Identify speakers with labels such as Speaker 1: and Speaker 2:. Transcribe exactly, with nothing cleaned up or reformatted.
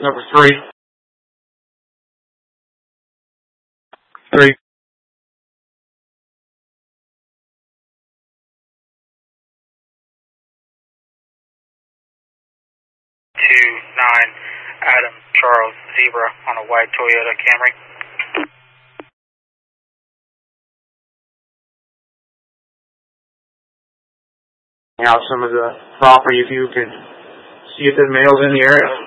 Speaker 1: Number three. Three.
Speaker 2: Two nine, Adam Charles Zebra on a white Toyota Camry.
Speaker 1: Now some of the property, if you can see if the mail's in the area.